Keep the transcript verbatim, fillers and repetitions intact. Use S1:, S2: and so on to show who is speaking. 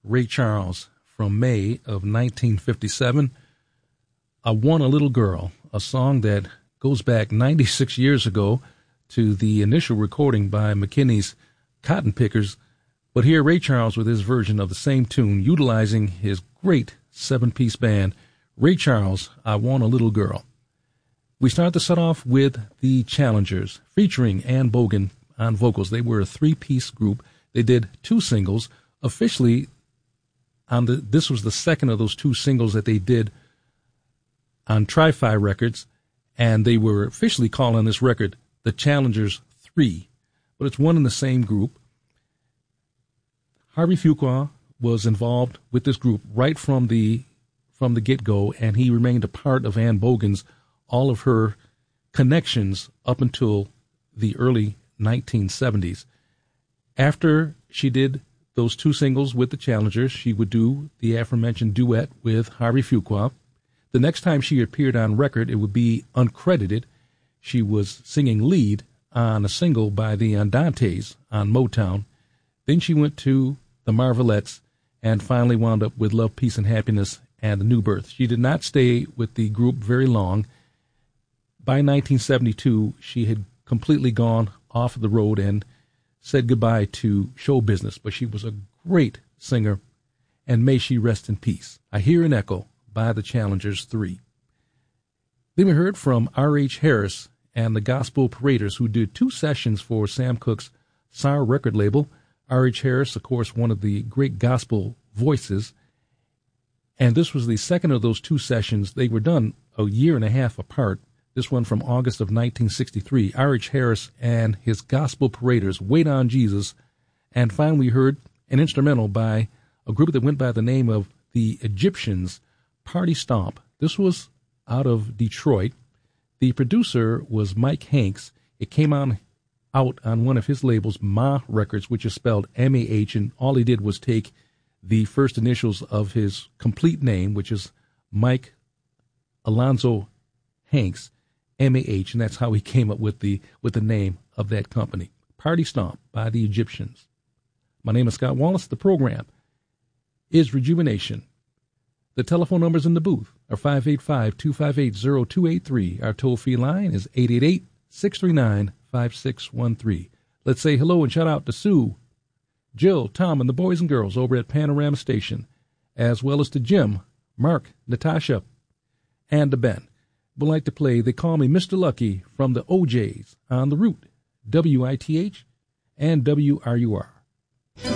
S1: Ray Charles from May of nineteen fifty-seven. I Want a Little Girl, a song that goes back ninety-six years ago to the initial recording by McKinney's Cotton Pickers. But here Ray Charles with his version of the same tune, utilizing his great seven-piece band, Ray Charles, I Want a Little Girl. We start the set off with the Challengers, featuring Ann Bogan on vocals. They were a three-piece group. They did two singles. Officially, on the this was the second of those two singles that they did on Tri-Fi Records, and they were officially calling this record The Challengers three, but it's one in the same group. Harvey Fuqua was involved with this group right from the from the get-go, and he remained a part of Ann Bogan's, all of her connections up until the early nineteen seventies. After she did those two singles with the Challengers, she would do the aforementioned duet with Harvey Fuqua. The next time she appeared on record, it would be uncredited. She was singing lead on a single by the Andantes on Motown. Then she went to the Marvelettes and finally wound up with Love, Peace, and Happiness and the New Birth. She did not stay with the group very long. By nineteen seventy-two, she had completely gone off the road and said goodbye to show business, but she was a great singer, and may she rest in peace. I Hear an Echo by the Challengers three. Then we heard from R H Harris and the Gospel Paraders, who did two sessions for Sam Cooke's S A R record label. R H Harris, of course, one of the great gospel voices, and this was the second of those two sessions. They were done a year and a half apart. This one from August of nineteen sixty-three, R H Harris and his Gospel Paraders, Wait on Jesus. And finally we heard an instrumental by a group that went by the name of the Egyptians, Party Stomp. This was out of Detroit. The producer was Mike Hanks. It came on out on one of his labels, M A Records, which is spelled M A H, and all he did was take the first initials of his complete name, which is Mike Alonzo Hanks, M A H, and that's how he came up with the with the name of that company. Party Stomp by the Egyptians. My name is Scott Wallace. The program is Rejuvenation. The telephone numbers in the booth are five eight five, two five eight, zero two eight three. Our toll-free line is eight eight eight, six three nine, five six one three. Let's say hello and shout out to Sue, Jill, Tom, and the boys and girls over at Panorama Station, as well as to Jim, Mark, Natasha, and to Ben. Would like to play They Call Me Mister Lucky from the O Js on the Root, W I T H and W R U R.